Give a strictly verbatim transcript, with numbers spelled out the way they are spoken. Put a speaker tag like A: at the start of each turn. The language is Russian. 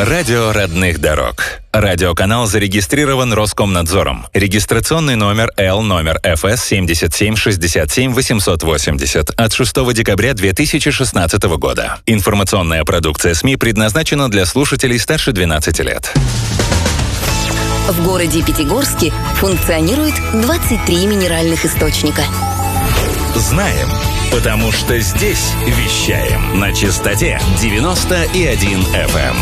A: Радио родных дорог. Радиоканал зарегистрирован Роскомнадзором. Регистрационный номер Л номер эф эс семьдесят семь шестьдесят семь восемьсот восемьдесят от шестого декабря две тысячи шестнадцатого года. Информационная продукция СМИ предназначена для слушателей старше двенадцати лет.
B: В городе Пятигорске функционирует двадцать три минеральных источника.
A: Знаем, потому что здесь вещаем на частоте девяносто и один эф эм.